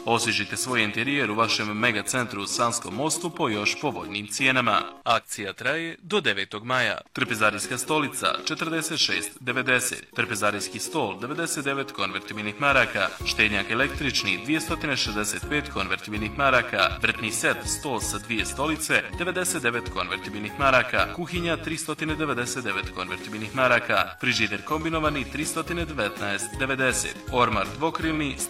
Osvježite svoj interijer u vašem mega centru u Sanskom mostu po još povoljnim cijenama. Akcija traje do 9. maja. Trpezarijska stolica 46,90, trpezarijski stol 99 konvertibilnih maraka, štednjak električni 265 konvertibilnih maraka, vrtni set stol sa 2 stolice 99 konvertibilnih maraka, kuhinja 399 konvertibilnih maraka, frižider kombinovani 319,90, ormar dvokrilni